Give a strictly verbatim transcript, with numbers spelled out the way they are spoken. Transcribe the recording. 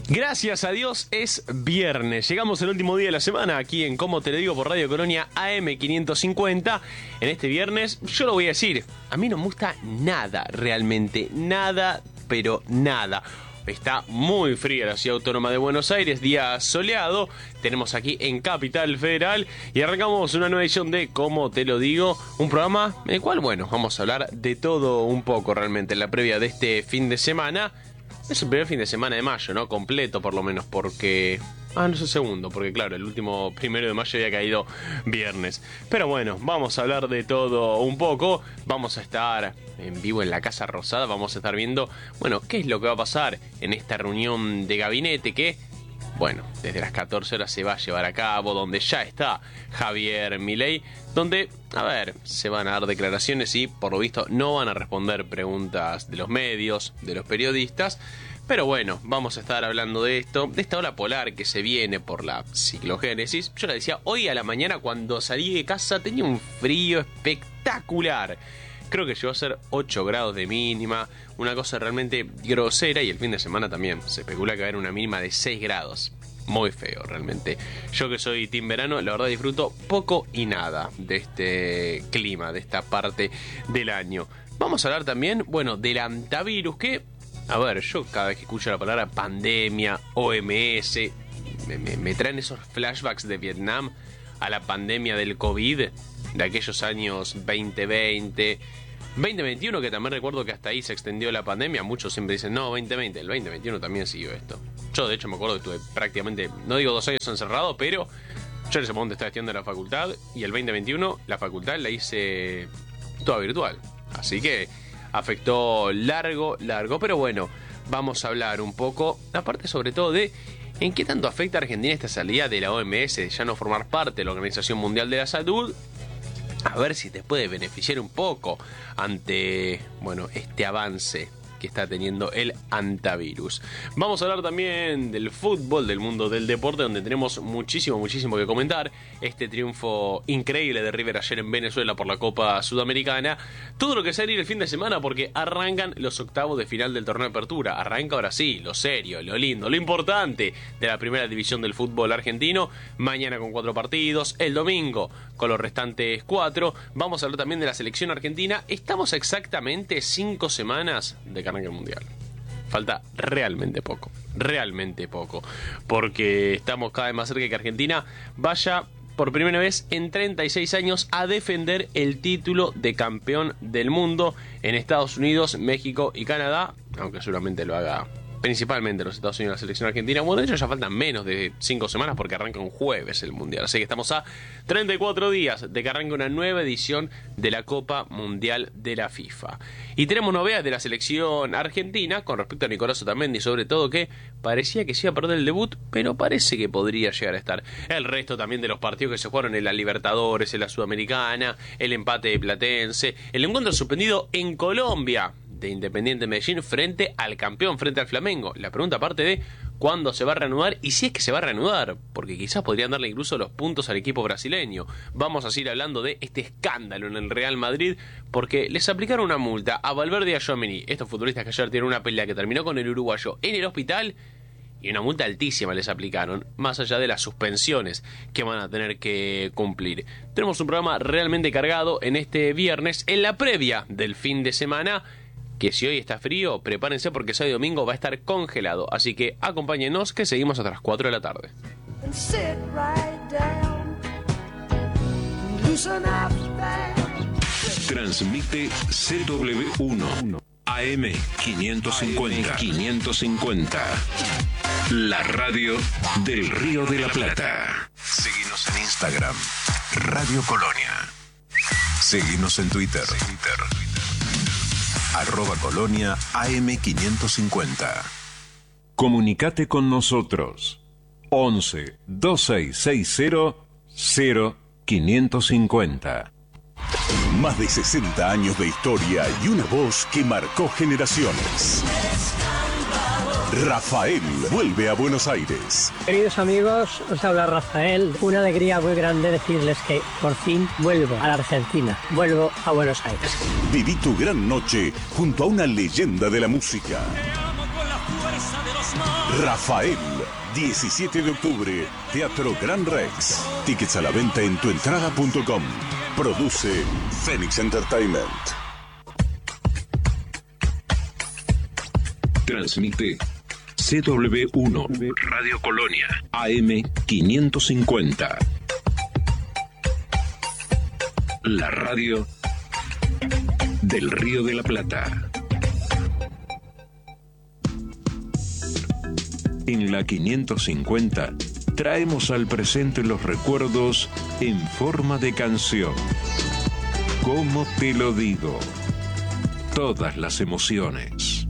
Gracias a Dios es viernes. Llegamos al último día de la semana aquí en Como Te Lo Digo por Radio Colonia A M quinientos cincuenta. En este viernes, yo lo voy a decir, a mí no me gusta nada, realmente, nada, pero nada. Está muy fría la ciudad autónoma de Buenos Aires, día soleado. Tenemos aquí en Capital Federal y arrancamos una nueva edición de Como Te Lo Digo, un programa en el cual, bueno, vamos a hablar de todo un poco realmente en la previa de este fin de semana. Es el primer fin de semana de mayo, ¿no? Completo por lo menos, porque... Ah, no es el segundo, porque claro, el último primero de mayo había caído viernes. Pero bueno, vamos a hablar de todo un poco. Vamos a estar en vivo en la Casa Rosada. Vamos a estar viendo, bueno, qué es lo que va a pasar en esta reunión de gabinete que... Bueno, desde las catorce horas se va a llevar a cabo, donde ya está Javier Milei, donde, a ver, se van a dar declaraciones y, por lo visto, no van a responder preguntas de los medios, de los periodistas. Pero bueno, vamos a estar hablando de esto, de esta ola polar que se viene por la ciclogénesis. Yo le decía, hoy a la mañana cuando salí de casa tenía un frío espectacular. Creo que llegó a ser ocho grados de mínima, una cosa realmente grosera, y el fin de semana también se especula que va a haber una mínima de seis grados. Muy feo realmente. Yo que soy team verano, la verdad disfruto poco y nada de este clima, de esta parte del año. Vamos a hablar también, bueno, del hantavirus que, a ver, yo cada vez que escucho la palabra pandemia, O M S, me, me, me traen esos flashbacks de Vietnam a la pandemia del COVID, de aquellos años veinte veinte, veinte veintiuno, que también recuerdo que hasta ahí se extendió la pandemia. Muchos siempre dicen, no, veinte veinte, el veinte veintiuno también siguió esto. Yo de hecho me acuerdo que estuve prácticamente, no digo dos años encerrado, pero yo en ese momento estaba estudiando en la facultad y el veinte veintiuno la facultad la hice toda virtual. Así que afectó largo, largo, pero bueno, vamos a hablar un poco, aparte sobre todo de en qué tanto afecta a Argentina esta salida de la O M S, de ya no formar parte de la Organización Mundial de la Salud. A ver si te puede beneficiar un poco ante, bueno, este avance que está teniendo el hantavirus. Vamos a hablar también del fútbol, del mundo del deporte, donde tenemos muchísimo, muchísimo que comentar. Este triunfo increíble de River ayer en Venezuela por la Copa Sudamericana. Todo lo que se va a ir el fin de semana porque arrancan los octavos de final del torneo de apertura. Arranca ahora sí, lo serio, lo lindo, lo importante de la primera división del fútbol argentino. Mañana con cuatro partidos, el domingo con los restantes cuatro. Vamos a hablar también de la selección argentina. Estamos exactamente cinco semanas de que arranque el mundial. Falta realmente poco, realmente poco, porque estamos cada vez más cerca de que Argentina vaya por primera vez en treinta y seis años a defender el título de campeón del mundo en Estados Unidos, México y Canadá, aunque seguramente lo haga principalmente los Estados Unidos y la selección argentina. Bueno, de hecho ya faltan menos de cinco semanas porque arranca un jueves el mundial, así que estamos a treinta y cuatro días de que arranque una nueva edición de la Copa Mundial de la FIFA. Y tenemos novedades de la selección argentina con respecto a Nicolás Otamendi, sobre todo que parecía que se iba a perder el debut, pero parece que podría llegar a estar. El resto también de los partidos que se jugaron en la Libertadores, en la Sudamericana, el empate de Platense, el encuentro suspendido en Colombia de Independiente Medellín frente al campeón, frente al Flamengo. La pregunta aparte de cuándo se va a reanudar y si es que se va a reanudar, porque quizás podrían darle incluso los puntos al equipo brasileño. Vamos a seguir hablando de este escándalo en el Real Madrid porque les aplicaron una multa a Valverde y a Tchouaméni, estos futbolistas que ayer tienen una pelea que terminó con el uruguayo en el hospital, y una multa altísima les aplicaron, más allá de las suspensiones que van a tener que cumplir. Tenemos un programa realmente cargado en este viernes, en la previa del fin de semana, que si hoy está frío, prepárense porque sábado y domingo va a estar congelado. Así que acompáñenos que seguimos hasta las cuatro de la tarde. Transmite C W uno A M quinientos cincuenta. quinientos cincuenta. La radio del Río de la Plata. Seguinos en Instagram, Radio Colonia. Seguinos en Twitter. Arroba Colonia A M quinientos cincuenta. Comunicate con nosotros. once, veintiséis sesenta, cero quinientos cincuenta. Más de sesenta años de historia y una voz que marcó generaciones. Rafael vuelve a Buenos Aires. Queridos amigos, os habla Rafael. Una alegría muy grande decirles que por fin vuelvo a la Argentina. Vuelvo a Buenos Aires. Viví tu gran noche junto a una leyenda de la música. Rafael, diecisiete de octubre, Teatro Gran Rex. Tickets a la venta en tuentrada punto com. Produce Phoenix Entertainment. Transmite C W uno Radio Colonia A M quinientos cincuenta. La radio del Río de la Plata. En la quinientos cincuenta traemos al presente los recuerdos en forma de canción. ¿Cómo te lo digo? Todas las emociones.